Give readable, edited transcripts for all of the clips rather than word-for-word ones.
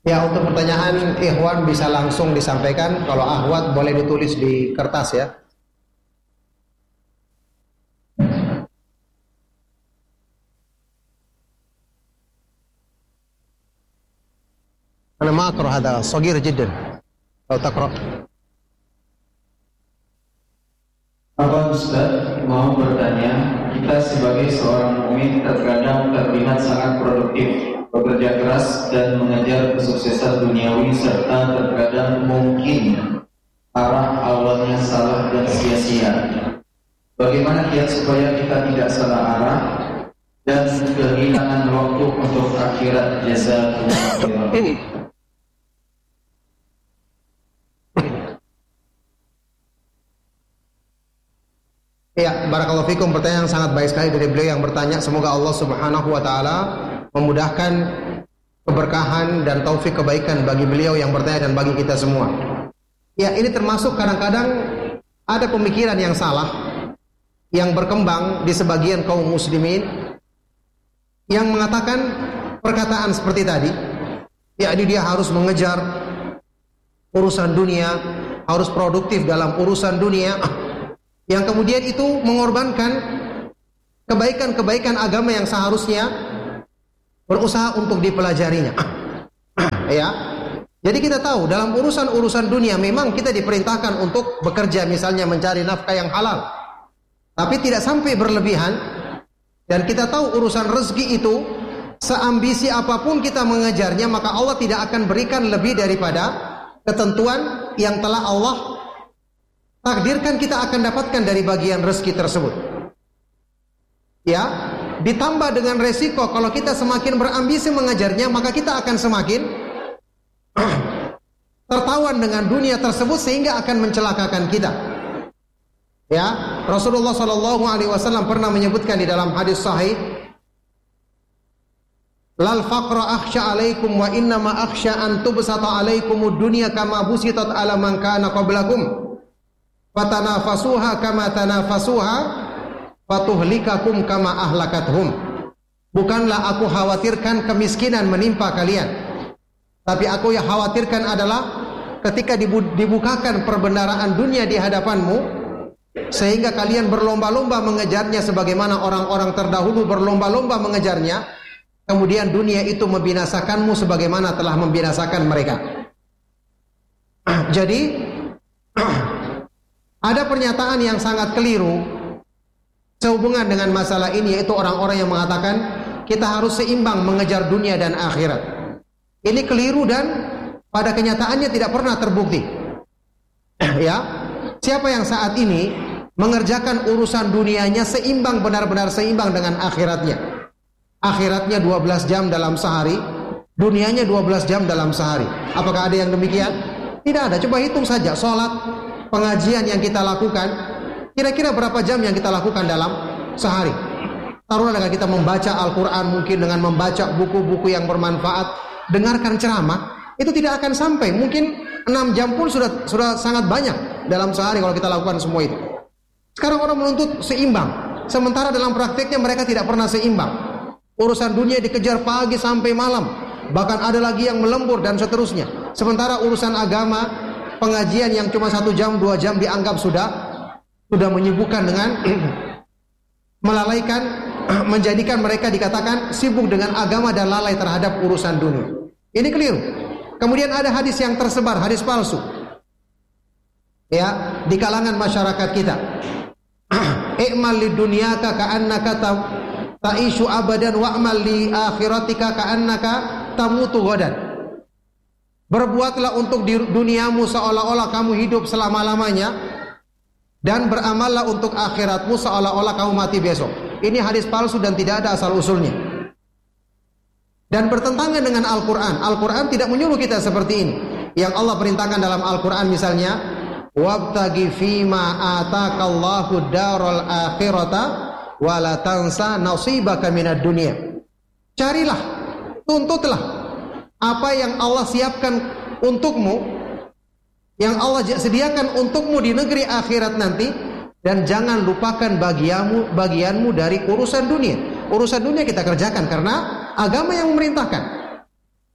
Ya, untuk pertanyaan ikhwan bisa langsung disampaikan, kalau ahwat boleh ditulis di kertas ya. أنا ما أقرأ هذا صغير جدا لو تقرأ. Apa Ustaz mau bertanya, kita sebagai seorang mukmin terkadang terlihat sangat produktif, bekerja keras dan mengejar kesuksesan duniawi, serta terkadang mungkin arah awalnya salah dan sia-sia. Bagaimana kiat supaya kita tidak salah arah dan kehilangan waktu untuk akhirat? Jazakumullah khairan. Ya, barakallahu fikum, pertanyaan yang sangat baik sekali dari beliau yang bertanya. Semoga Allah Subhanahu wa taala memudahkan keberkahan dan taufik kebaikan bagi beliau yang bertanya dan bagi kita semua. Ya, ini termasuk kadang-kadang ada pemikiran yang salah yang berkembang di sebagian kaum muslimin yang mengatakan perkataan seperti tadi, yakni dia harus mengejar urusan dunia, harus produktif dalam urusan dunia, yang kemudian itu mengorbankan kebaikan-kebaikan agama yang seharusnya berusaha untuk dipelajarinya. Ya. Jadi kita tahu dalam urusan-urusan dunia memang kita diperintahkan untuk bekerja, misalnya mencari nafkah yang halal. Tapi tidak sampai berlebihan, dan kita tahu urusan rezeki itu seambisi apapun kita mengejarnya, maka Allah tidak akan berikan lebih daripada ketentuan yang telah Allah takdirkan kita akan dapatkan dari bagian rezeki tersebut. Ya, ditambah dengan resiko kalau kita semakin berambisi mengejarnya, maka kita akan semakin tertawan dengan dunia tersebut sehingga akan mencelakakan kita. Ya, Rasulullah sallallahu alaihi wasallam pernah menyebutkan di dalam hadis sahih, "Lal faqra akhsha 'alaikum wa inna ma akhsha an tubsata 'alaikumud dunya kama busitat 'ala man kana qablakum." Fatanafasuha kama tanafasuha fatuhlikakum kama ahlakathum. Bukanlah aku khawatirkan kemiskinan menimpa kalian, tapi aku yang khawatirkan adalah ketika dibukakan perbendaharaan dunia di hadapanmu, sehingga kalian berlomba-lomba mengejarnya sebagaimana orang-orang terdahulu berlomba-lomba mengejarnya, kemudian dunia itu membinasakanmu sebagaimana telah membinasakan mereka. Jadi ada pernyataan yang sangat keliru sehubungan dengan masalah ini, yaitu orang-orang yang mengatakan kita harus seimbang mengejar dunia dan akhirat. Ini keliru dan pada kenyataannya tidak pernah terbukti. Ya, siapa yang saat ini mengerjakan urusan dunianya seimbang, benar-benar seimbang dengan akhiratnya? Akhiratnya 12 jam dalam sehari, dunianya 12 jam dalam sehari. Apakah ada yang demikian? Tidak ada. Coba hitung saja, sholat, pengajian yang kita lakukan, kira-kira berapa jam yang kita lakukan dalam sehari? Taruhlah dengan kita membaca Al-Quran, mungkin dengan membaca buku-buku yang bermanfaat, dengarkan ceramah, itu tidak akan sampai. Mungkin 6 jam pun sudah sangat banyak dalam sehari kalau kita lakukan semua itu. Sekarang orang menuntut seimbang, sementara dalam prakteknya mereka tidak pernah seimbang. Urusan dunia dikejar pagi sampai malam, bahkan ada lagi yang melembur dan seterusnya. Sementara urusan agama, pengajian yang cuma 1 jam 2 jam dianggap sudah menyibukkan dengan melalaikan, menjadikan mereka dikatakan sibuk dengan agama dan lalai terhadap urusan dunia. Ini keliru. Kemudian ada hadis yang tersebar, hadis palsu, ya, di kalangan masyarakat kita. I'mal lid dunyaka ka'annaka ta'ishu abadan wa'mal li akhiratika ka'annaka tamutu ghadan. Berbuatlah untuk duniamu seolah-olah kamu hidup selama-lamanya, dan beramallah untuk akhiratmu seolah-olah kamu mati besok. Ini hadis palsu dan tidak ada asal usulnya, dan bertentangan dengan Al-Quran. Al-Quran tidak menyuruh kita seperti ini. Yang Allah perintahkan dalam Al-Quran misalnya, wabtagi fima atakallahu daral akhirata wala tansa nasibaka minad dunya. Carilah, tuntutlah apa yang Allah siapkan untukmu, yang Allah sediakan untukmu di negeri akhirat nanti, dan jangan lupakan bagianmu dari urusan dunia. Urusan dunia kita kerjakan karena agama yang memerintahkan.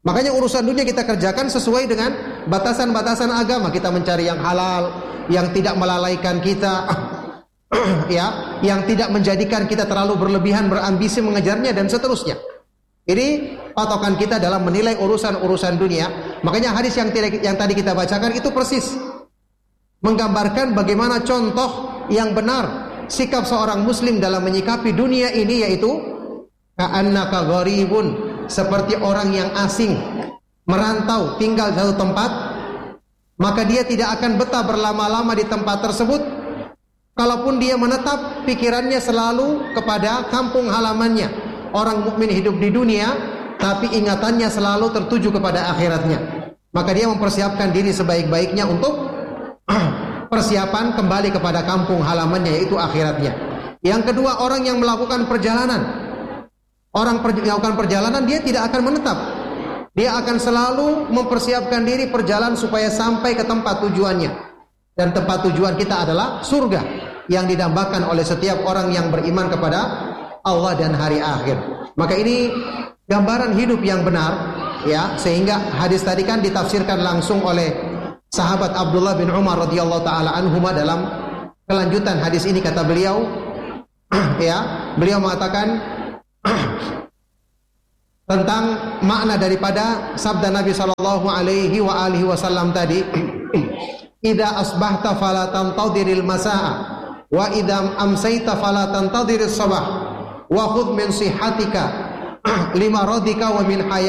Makanya urusan dunia kita kerjakan sesuai dengan batasan-batasan agama. Kita mencari yang halal, yang tidak melalaikan kita, ya, yang tidak menjadikan kita terlalu berlebihan, berambisi mengejarnya dan seterusnya. Ini patokan kita dalam menilai urusan-urusan dunia. Makanya hadis yang tadi kita bacakan itu persis menggambarkan bagaimana contoh yang benar sikap seorang muslim dalam menyikapi dunia ini, yaitu ka'annaka gharibun, seperti orang yang asing merantau tinggal di satu tempat, maka dia tidak akan betah berlama-lama di tempat tersebut. Kalaupun dia menetap, pikirannya selalu kepada kampung halamannya. Orang mukmin hidup di dunia, tapi ingatannya selalu tertuju kepada akhiratnya. Maka dia mempersiapkan diri sebaik-baiknya untuk persiapan kembali kepada kampung halamannya, yaitu akhiratnya. Yang kedua, orang yang melakukan perjalanan. Orang melakukan perjalanan, dia tidak akan menetap. Dia akan selalu mempersiapkan diri perjalanan supaya sampai ke tempat tujuannya. Dan tempat tujuan kita adalah surga yang didambakan oleh setiap orang yang beriman kepada Allah dan hari akhir. Maka ini gambaran hidup yang benar, ya, sehingga hadis tadi kan ditafsirkan langsung oleh sahabat Abdullah bin Umar radhiyallahu taala anhuma. Dalam kelanjutan hadis ini kata beliau, ya, beliau mengatakan tentang makna daripada sabda Nabi sallallahu alaihi wasallam tadi, idza asbahta fala tantadiril masaa wa idza amsayta fala tantadiris sabah wa khudh min sihhatika lima radika wa min